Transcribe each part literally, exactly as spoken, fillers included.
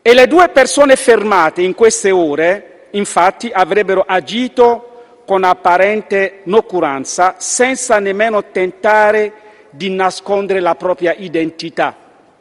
E le due persone fermate in queste ore, infatti, avrebbero agito con apparente noncuranza, senza nemmeno tentare di nascondere la propria identità.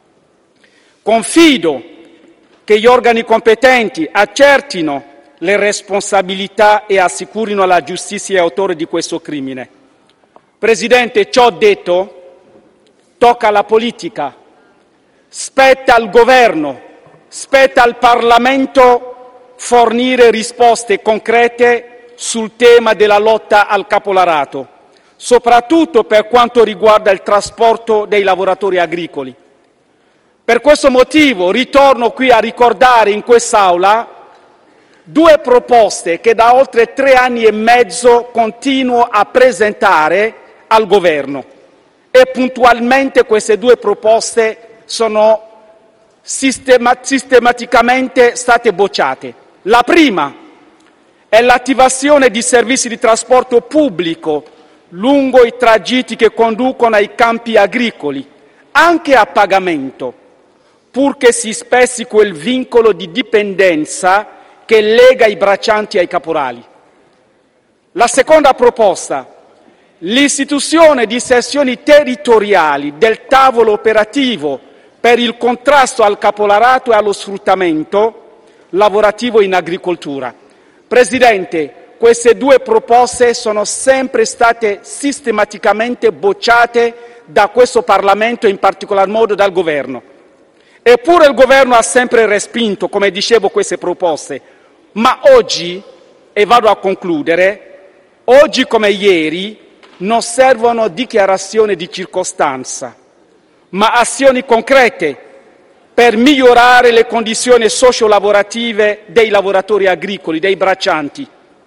Confido che gli organi competenti accertino le responsabilità e assicurino alla giustizia gli autori di questo crimine. Presidente, ciò detto, tocca alla politica, spetta al governo, spetta al Parlamento fornire risposte concrete sul tema della lotta al capolarato, soprattutto per quanto riguarda il trasporto dei lavoratori agricoli. Per questo motivo ritorno qui a ricordare in quest'Aula due proposte che da oltre tre anni e mezzo continuo a presentare al Governo e puntualmente queste due proposte sono sistema- sistematicamente state bocciate. La prima è l'attivazione di servizi di trasporto pubblico lungo i tragitti che conducono ai campi agricoli, anche a pagamento, purché si spezzi quel vincolo di dipendenza che lega i braccianti ai caporali. La seconda proposta, l'istituzione di sezioni territoriali del tavolo operativo per il contrasto al capolarato e allo sfruttamento lavorativo in agricoltura. Presidente, queste due proposte sono sempre state sistematicamente bocciate da questo Parlamento e in particolar modo dal Governo. Eppure il Governo ha sempre respinto, come dicevo, queste proposte. Ma oggi, e vado a concludere, oggi come ieri non servono dichiarazioni di circostanza, ma azioni concrete per migliorare le condizioni socio-lavorative dei lavoratori agricoli, dei braccianti.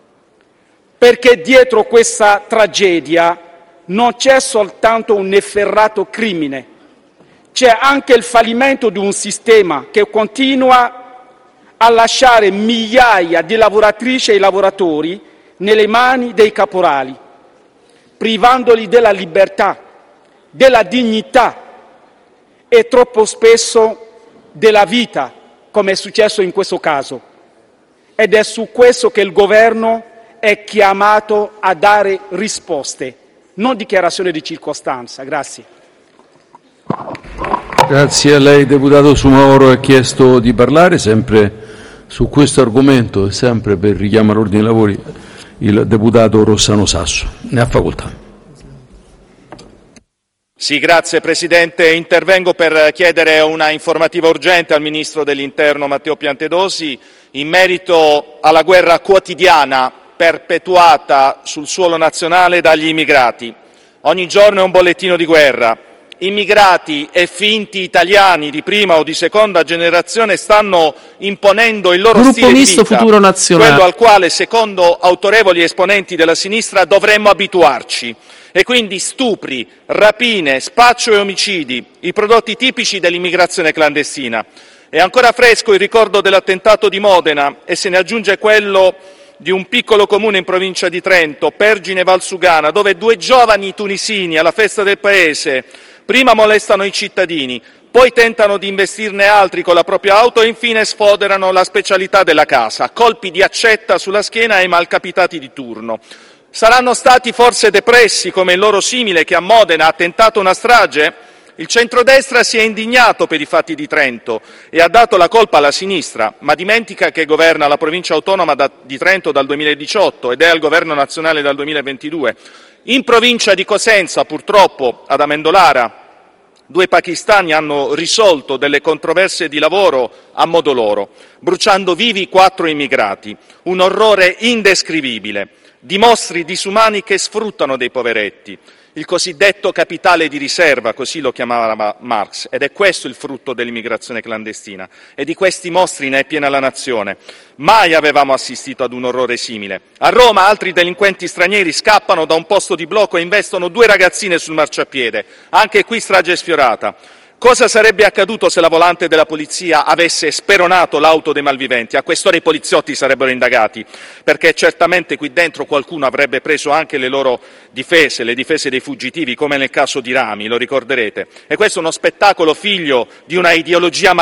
Perché dietro questa tragedia non c'è soltanto un efferrato crimine, c'è anche il fallimento di un sistema che continua a lasciare migliaia di lavoratrici e lavoratori nelle mani dei caporali, privandoli della libertà, della dignità e troppo spesso della vita, come è successo in questo caso. Ed è su questo che il Governo è chiamato a dare risposte, non dichiarazioni di circostanza. Grazie. Grazie a lei, deputato Soumahoro. Ha chiesto di parlare sempre su questo argomento e sempre per richiamare l'ordine dei lavori il deputato Rossano Sasso. Ne ha facoltà. Sì, grazie Presidente. Intervengo per chiedere una informativa urgente al Ministro dell'Interno Matteo Piantedosi in merito alla guerra quotidiana perpetuata sul suolo nazionale dagli immigrati. Ogni giorno è un bollettino di guerra. Immigrati e finti italiani di prima o di seconda generazione stanno imponendo il loro Gruppo stile Misto di vita, Futuro Nazionale, quello al quale, secondo autorevoli esponenti della sinistra, dovremmo abituarci. E quindi stupri, rapine, spaccio e omicidi, i prodotti tipici dell'immigrazione clandestina. È ancora fresco il ricordo dell'attentato di Modena e se ne aggiunge quello di un piccolo comune in provincia di Trento, Pergine Valsugana, dove due giovani tunisini alla festa del paese prima molestano i cittadini, poi tentano di investirne altri con la propria auto e infine sfoderano la specialità della casa, colpi di accetta sulla schiena ai malcapitati di turno. Saranno stati forse depressi come il loro simile che a Modena ha tentato una strage? Il centrodestra si è indignato per i fatti di Trento e ha dato la colpa alla sinistra, ma dimentica che governa la provincia autonoma di Trento dal duemiladiciotto ed è al governo nazionale dal duemilaventidue. In provincia di Cosenza, purtroppo, ad Amendolara, due pakistani hanno risolto delle controversie di lavoro a modo loro, bruciando vivi quattro immigrati. Un orrore indescrivibile, di mostri disumani che sfruttano dei poveretti. Il cosiddetto capitale di riserva, così lo chiamava Marx, ed è questo il frutto dell'immigrazione clandestina. E di questi mostri ne è piena la nazione. Mai avevamo assistito ad un orrore simile. A Roma altri delinquenti stranieri scappano da un posto di blocco e investono due ragazzine sul marciapiede. Anche qui strage sfiorata. Cosa sarebbe accaduto se la volante della polizia avesse speronato l'auto dei malviventi? A quest'ora i poliziotti sarebbero indagati, perché certamente qui dentro qualcuno avrebbe preso anche le loro difese, le difese dei fuggitivi, come nel caso di Rami, lo ricorderete. E questo è uno spettacolo figlio di una ideologia